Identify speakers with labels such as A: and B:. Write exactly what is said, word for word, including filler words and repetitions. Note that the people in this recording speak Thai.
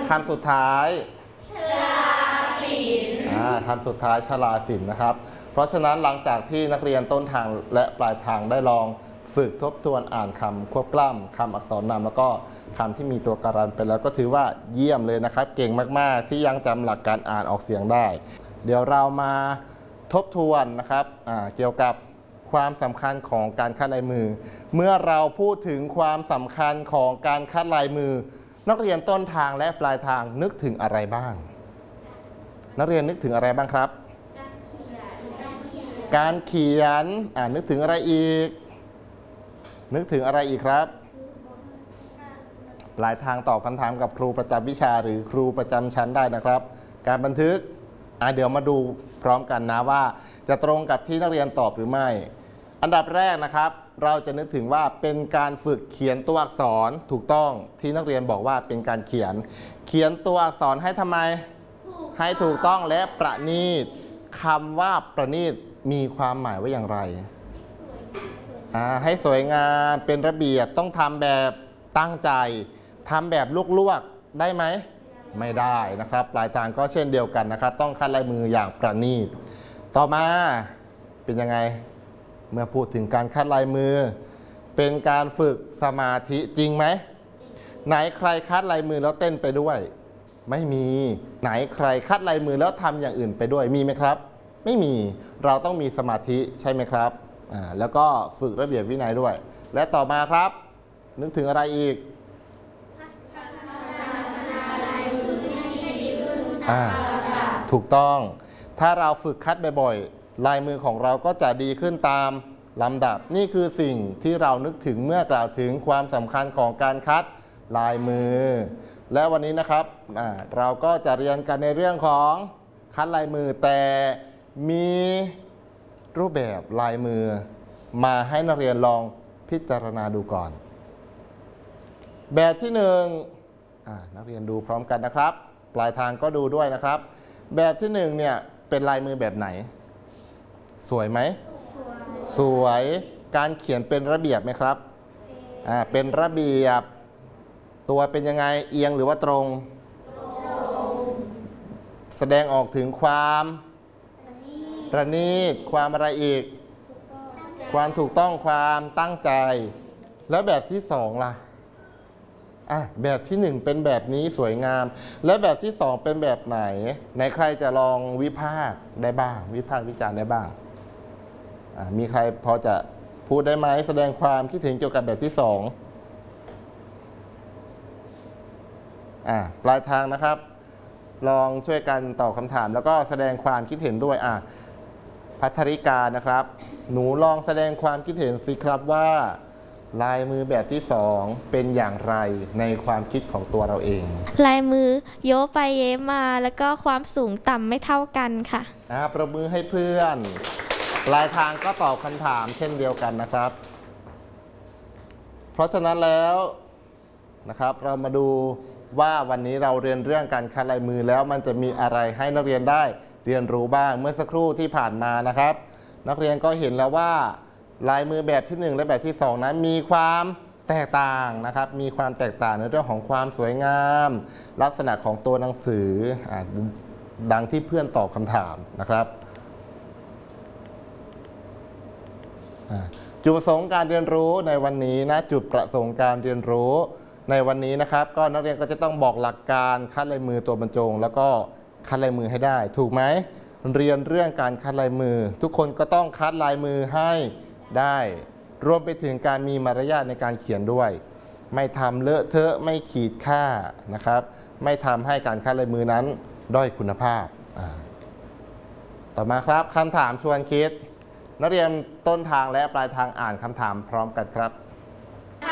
A: คำสุดท้าย
B: ชลาศิลป์
A: คำสุดท้ายชลาศิลป์นะครับเพราะฉะนั้นหลังจากที่นักเรียนต้นทางและปลายทางได้ลองฝึกทบทวนอ่านคำควบกล้ำคำอักษรนำแล้วก็คำที่มีตัวการันไปแล้วก็ถือว่าเยี่ยมเลยนะครับเก่งมากๆที่ยังจำหลักการอ่านออกเสียงได้เดี๋ยวเรามาทบทวนนะครับเกี่ยวกับความสำคัญของการคัดลายมือเมื่อเราพูดถึงความสำคัญของการคัดลายมือนักเรียนต้นทางและปลายทางนึกถึงอะไรบ้างนักเรียนนึกถึงอะไรบ้างครับการเขียนอ่านึกถึงอะไรอีกนึกถึงอะไรอีกครับปลายทางตอบคำถามกับครูประจำวิชาหรือครูประจำชั้นได้นะครับการบันทึกอ่าเดี๋ยวมาดูพร้อมกันนะว่าจะตรงกับที่นักเรียนตอบหรือไม่อันดับแรกนะครับเราจะนึกถึงว่าเป็นการฝึกเขียนตัวอักษรถูกต้องที่นักเรียนบอกว่าเป็นการเขียนเขียนตัวอักษรให้ทำไมให้ถูกต้องและประณีตคำว่าประณีตมีความหมายว่าอย่างไรให้สวยงามเป็นระเบียบต้องทำแบบตั้งใจทำแบบลวกๆได้ไหมไม่ได้นะครับปลายทางก็เช่นเดียวกันนะครับต้องคัดลายมืออย่างประณีตต่อมาเป็นยังไงเมื่อพูดถึงการคัดลายมือเป็นการฝึกสมาธิจริงไหมไหนใครคัดลายมือแล้วเต้นไปด้วยไม่มีไหนใครคัดลายมือแล้วทำอย่างอื่นไปด้วยมีไหมครับไม่มีเราต้องมีสมาธิใช่ไหมครับอ่าแล้วก็ฝึกระเบียบวินัยด้วยและต่อมาครับนึกถึงอะไรอีกอ่าถูกต้องถ้าเราฝึกคัดบ่อยๆลายมือของเราก็จะดีขึ้นตามลำดับนี่คือสิ่งที่เรานึกถึงเมื่อกล่าวถึงความสำคัญของการคัดลายมือและวันนี้นะครับเราก็จะเรียนกันในเรื่องของคัดลายมือแต่มีรูปแบบลายมือมาให้นักเรียนลองพิจารณาดูก่อนแบบที่หนึ่งนักเรียนดูพร้อมกันนะครับปลายทางก็ดูด้วยนะครับแบบที่หนึ่งเนี่ยเป็นลายมือแบบไหนสวยไหมสวยการเขียนเป็นระเบียบไหมครับอ่าเป็นระเบียบตัวเป็นยังไงเอียงหรือว่าตรงแสดงออกถึงความประณีตความอะไรอีกความถูกต้องความตั้งใจแล้วแบบที่สองล่ะอ่ะแบบที่หนึ่งเป็นแบบนี้สวยงามและแบบที่สองเป็นแบบไหนไหนใครจะลองวิพากษ์ได้บ้างวิพากษ์วิจารณ์ได้บ้างอ่ะมีใครพอจะพูดได้ไหมแสดงความคิดเห็นเกี่ยวกับแบบที่สองอ่ะปลายทางนะครับลองช่วยกันตอบคำถามแล้วก็แสดงความคิดเห็นด้วยอ่ะภัทริกานะครับหนูลองแสดงความคิดเห็นสิครับว่าลายมือแบบที่สองเป็นอย่างไรในความคิดของตัวเราเอง
C: ลายมือโยไปเยมาแล้วก็ความสูงต่ำไม่เท่ากันค่ะ
A: อ่าประมือให้เพื่อนปลายทางก็ตอบคำถามเช่นเดียวกันนะครับเพราะฉะนั้นแล้วนะครับเรามาดูว่าวันนี้เราเรียนเรื่องการคัดลายมือแล้วมันจะมีอะไรให้นักเรียนได้เรียนรู้บ้างเมื่อสักครู่ที่ผ่านมานะครับนักเรียนก็เห็นแล้วว่าลายมือแบบที่หนึ่งและแบบที่สองนั้นมีความแตกต่างนะครับมีความแตกต่างในเรื่องของความสวยงามลักษณะของตัวหนังสือดังที่เพื่อนตอบคำถามนะครับจุดประสงค์การเรียนรู้ในวันนี้นะจุดประสงค์การเรียนรู้ในวันนี้นะครับก็นักเรียนก็จะต้องบอกหลักการคัดลายมือตัวบรรจงแล้วก็คัดลายมือให้ได้ถูกไหมเรียนเรื่องการคัดลายมือทุกคนก็ต้องคัดลายมือให้ได้รวมไปถึงการมีมารยาทในการเขียนด้วยไม่ทำเลอะเทอะไม่ขีดค่านะครับไม่ทำให้การคัดลายมือนั้นด้อยคุณภาพต่อมาครับคำถามชวนคิดนักเรียนต้นทางและปลายทางอ่านคำถามพร้อมกันครับ